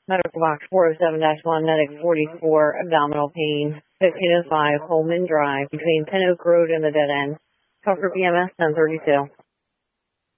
Medical box 407-1, medic 44, abdominal pain, 1505 Holman Drive, between Pin Oak Road and the dead end. Cover BMS 1032.